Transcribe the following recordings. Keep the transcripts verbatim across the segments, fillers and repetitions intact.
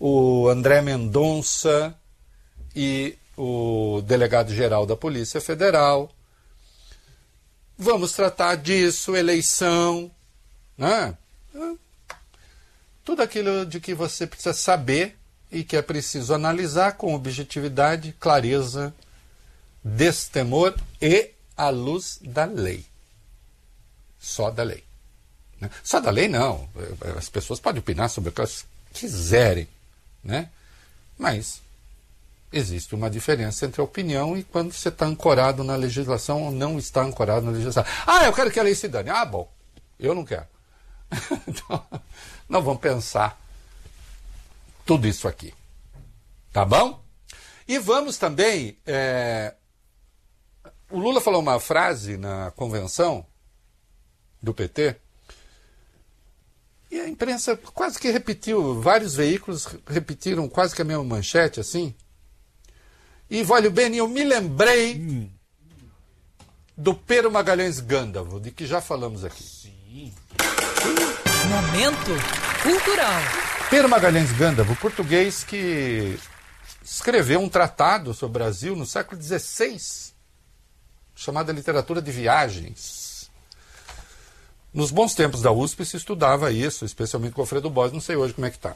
o André Mendonça e o delegado-geral da Polícia Federal. Vamos tratar disso, eleição, né? Tudo aquilo de que você precisa saber e que é preciso analisar com objetividade, clareza, destemor e à luz da lei. Só da lei. Né? Só da lei não. As pessoas podem opinar sobre o que elas quiserem, né? Mas existe uma diferença entre a opinião e quando você está ancorado na legislação ou não está ancorado na legislação. Ah, eu quero que a lei se dane. Ah, bom, eu não quero. Então, nós vamos pensar tudo isso aqui. Tá bom? E vamos também... É... O Lula falou uma frase na convenção do P T e a imprensa quase que repetiu, vários veículos repetiram quase que a mesma manchete, assim. E, olha bem, eu me lembrei hum. do Pero Magalhães Gândavo, de que já falamos aqui. Sim. Momento cultural. Pero Magalhães Gândavo, português que escreveu um tratado sobre o Brasil no século dezesseis, chamada Literatura de Viagens. Nos bons tempos da U S P se estudava isso, especialmente com o Alfredo Bós, não sei hoje como é que está.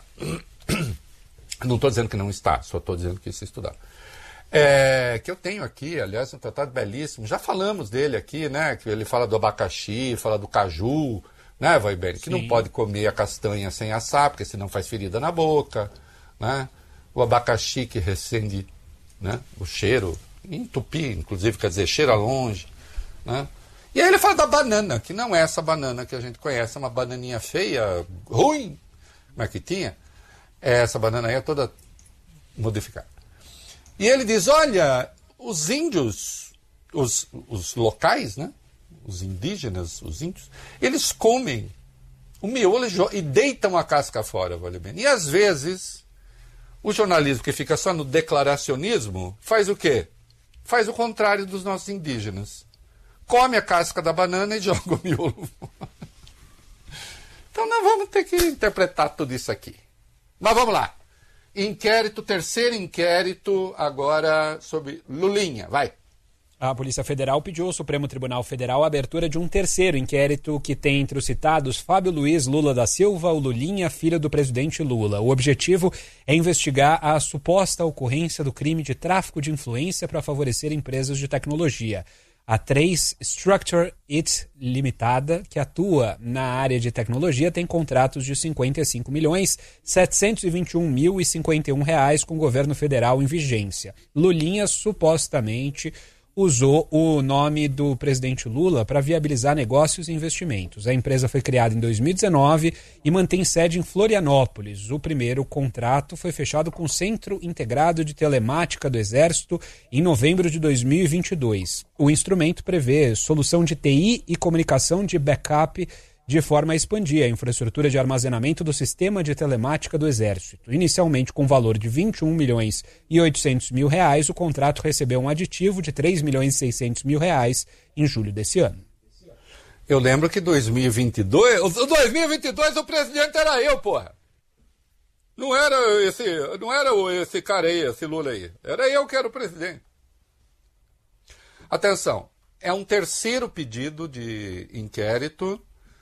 Não estou dizendo que não está, só estou dizendo que se estudava. É, que eu tenho aqui, aliás, um tratado belíssimo. Já falamos dele aqui, né? Que ele fala do abacaxi, fala do caju, né, vai bem? Que não pode comer a castanha sem assar, porque senão faz ferida na boca, né? O abacaxi que recende, né, o cheiro, em tupi, inclusive, quer dizer, cheira longe, né? E aí ele fala da banana, que não é essa banana que a gente conhece, é uma bananinha feia, ruim, mas que tinha. Essa banana aí é toda modificada. E ele diz, olha, os índios, os, os locais, né? Os indígenas, os índios, eles comem o miolo e deitam a casca fora, vale bem. E às vezes, o jornalismo que fica só no declaracionismo, faz o quê? Faz o contrário dos nossos indígenas. Come a casca da banana e joga o miolo fora. Então nós vamos ter que interpretar tudo isso aqui. Mas vamos lá. Inquérito, terceiro inquérito, agora sobre Lulinha. Vai. A Polícia Federal pediu ao Supremo Tribunal Federal a abertura de um terceiro inquérito que tem entre os citados Fábio Luiz Lula da Silva, o Lulinha, filho do presidente Lula. O objetivo é investigar a suposta ocorrência do crime de tráfico de influência para favorecer empresas de tecnologia. A três Structure It Limitada, que atua na área de tecnologia, tem contratos de cinquenta e cinco milhões setecentos e vinte e um mil e cinquenta e um reais com o governo federal em vigência. Lulinha supostamente usou o nome do presidente Lula para viabilizar negócios e investimentos. A empresa foi criada em dois mil e dezenove e mantém sede em Florianópolis. O primeiro contrato foi fechado com o Centro Integrado de Telemática do Exército em novembro de dois mil e vinte e dois. O instrumento prevê solução de T I e comunicação de backup de forma a expandir a infraestrutura de armazenamento do sistema de telemática do Exército. Inicialmente com valor de vinte e um milhões e oitocentos mil reais, o contrato recebeu um aditivo de três milhões e seiscentos mil reais em julho desse ano. Eu lembro que dois mil e vinte e dois, dois mil e vinte e dois o presidente era eu, porra. Não era esse, não era esse cara aí, esse Lula aí. Era eu que era o presidente. Atenção, é um terceiro pedido de inquérito.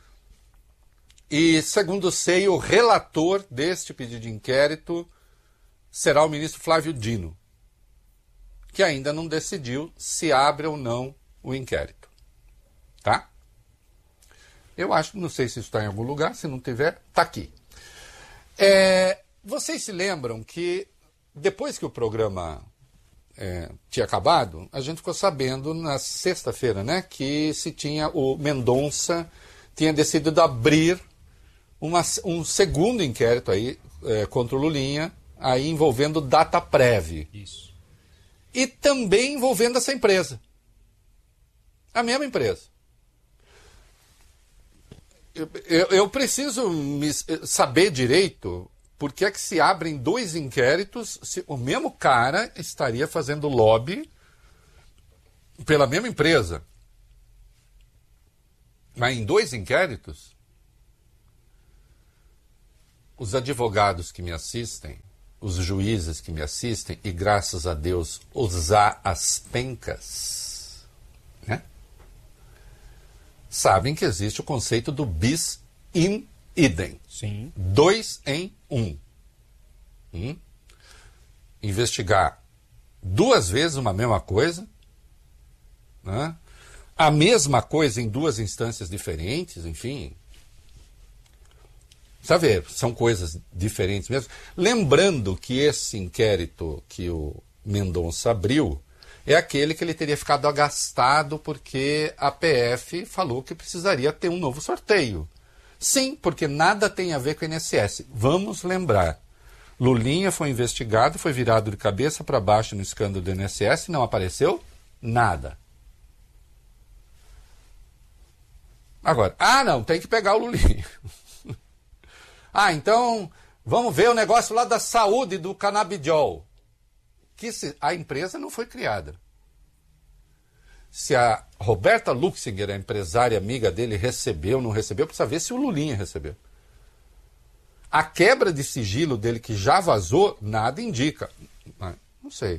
E, segundo sei, o relator deste pedido de inquérito será o ministro Flávio Dino, que ainda não decidiu se abre ou não o inquérito. Tá? Eu acho, não sei se isso está em algum lugar, se não tiver, está aqui. É, vocês se lembram que, depois que o programa é, tinha acabado, a gente ficou sabendo na sexta-feira, né, que se tinha o Mendonça tinha decidido abrir Uma, um segundo inquérito aí é, contra o Lulinha, aí envolvendo Dataprev. Isso. E também envolvendo essa empresa. A mesma empresa. Eu, eu, eu preciso me, saber direito por que é que se abrem dois inquéritos se o mesmo cara estaria fazendo lobby pela mesma empresa. Mas em dois inquéritos, os advogados que me assistem os juízes que me assistem, e graças a Deus, usar as pencas, né? Sabem que existe o conceito do bis in idem. Sim. Dois em um. Hum? Investigar duas vezes uma mesma coisa, né? A mesma coisa em duas instâncias diferentes, enfim. Sabe, são coisas diferentes mesmo. Lembrando que esse inquérito que o Mendonça abriu é aquele que ele teria ficado agastado porque a P F falou que precisaria ter um novo sorteio. Sim, porque nada tem a ver com o I N S S. Vamos lembrar. Lulinha foi investigado, foi virado de cabeça para baixo no escândalo do I N S S, não apareceu nada. Agora, ah não, tem que pegar o Lulinha. Ah, então, vamos ver o negócio lá da saúde do canabidiol. Que se, a empresa não foi criada. Se a Roberta Luxinger, a empresária amiga dele, recebeu ou não recebeu, precisa ver se o Lulinha recebeu. A quebra de sigilo dele, que já vazou, nada indica. Não sei.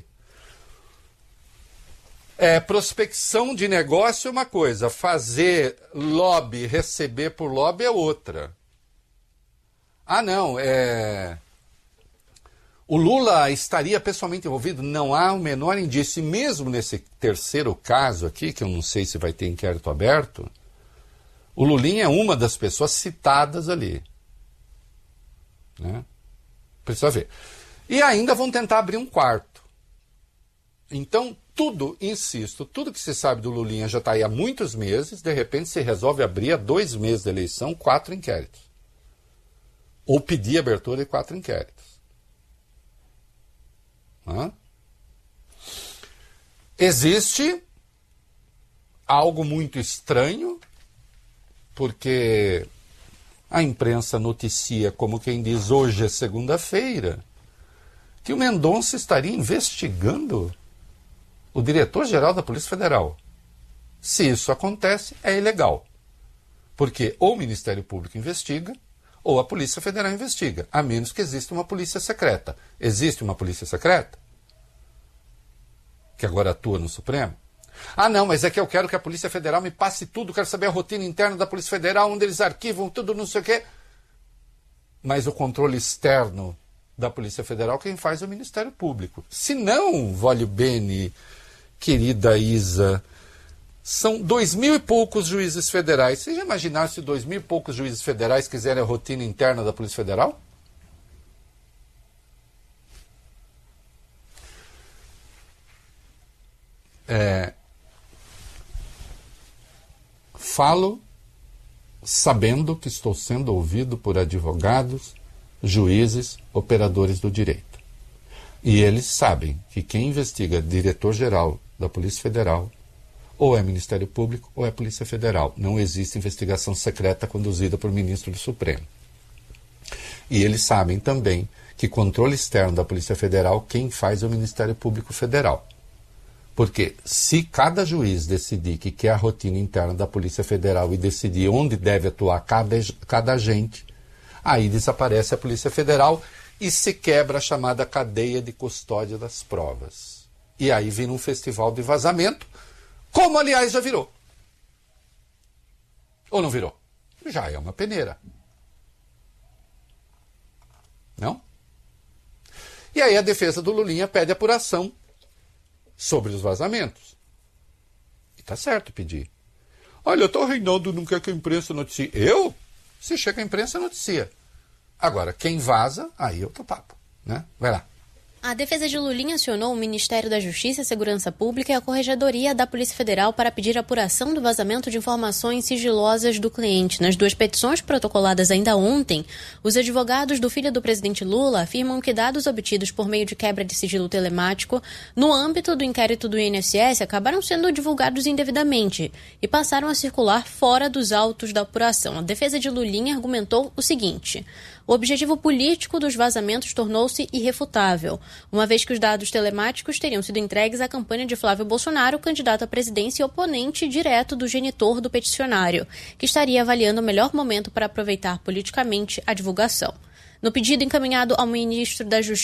É, prospecção de negócio é uma coisa, fazer lobby, receber por lobby é outra. Ah, não, é... o Lula estaria pessoalmente envolvido? Não há o menor indício. E mesmo nesse terceiro caso aqui, que eu não sei se vai ter inquérito aberto, o Lulinha é uma das pessoas citadas ali. Né? Precisa ver. E ainda vão tentar abrir um quarto. Então, tudo, insisto, tudo que se sabe do Lulinha já está aí há muitos meses, de repente se resolve abrir há dois meses da eleição quatro inquéritos. Ou pedir abertura de quatro inquéritos. Hã? Existe algo muito estranho, porque a imprensa noticia, como quem diz, hoje é segunda-feira, que o Mendonça estaria investigando o diretor-geral da Polícia Federal. Se isso acontece, é ilegal. Porque ou o Ministério Público investiga, ou a Polícia Federal investiga, a menos que exista uma polícia secreta. Existe uma polícia secreta? Que agora atua no Supremo? Ah, não, mas é que eu quero que a Polícia Federal me passe tudo, quero saber a rotina interna da Polícia Federal, onde eles arquivam tudo, não sei o quê. Mas o controle externo da Polícia Federal, quem faz é o Ministério Público. Se não, vole bene, querida Isa, são dois mil e poucos juízes federais. Vocês já imaginaram se dois mil e poucos juízes federais quiserem a rotina interna da Polícia Federal? É... Falo sabendo que estou sendo ouvido por advogados, juízes, operadores do direito. E eles sabem que quem investiga diretor-geral da Polícia Federal ou é Ministério Público ou é Polícia Federal. Não existe investigação secreta conduzida por ministro do Supremo. E eles sabem também que controle externo da Polícia Federal, quem faz é o Ministério Público Federal. Porque se cada juiz decidir que quer a rotina interna da Polícia Federal e decidir onde deve atuar cada, cada agente, aí desaparece a Polícia Federal e se quebra a chamada cadeia de custódia das provas. E aí vira um festival de vazamento, como, aliás, já virou. Ou não virou? Já é uma peneira. Não? E aí a defesa do Lulinha pede apuração sobre os vazamentos. E tá certo pedir. Olha, o Reinaldo não quer que a imprensa noticie. Eu? Se chega a imprensa, noticia. Agora, quem vaza, aí é outro papo. Né? Vai lá. A defesa de Lulinha acionou o Ministério da Justiça e Segurança Pública e a Corregedoria da Polícia Federal para pedir apuração do vazamento de informações sigilosas do cliente. Nas duas petições protocoladas ainda ontem, os advogados do filho do presidente Lula afirmam que dados obtidos por meio de quebra de sigilo telemático no âmbito do inquérito do I N S S acabaram sendo divulgados indevidamente e passaram a circular fora dos autos da apuração. A defesa de Lulinha argumentou o seguinte: o objetivo político dos vazamentos tornou-se irrefutável, uma vez que os dados telemáticos teriam sido entregues à campanha de Flávio Bolsonaro, candidato à presidência e oponente direto do genitor do peticionário, que estaria avaliando o melhor momento para aproveitar politicamente a divulgação. No pedido encaminhado ao ministro da Justiça,